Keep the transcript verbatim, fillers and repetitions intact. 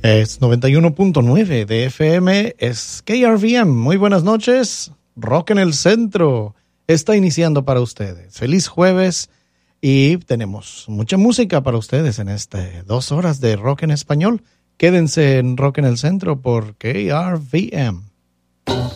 Es noventa y uno punto nueve de F M, es K R V M. Muy buenas noches. Rock en el Centro está iniciando para ustedes. Feliz jueves y tenemos mucha música para ustedes en este dos horas de rock en español. Quédense en Rock en el Centro por K R V M.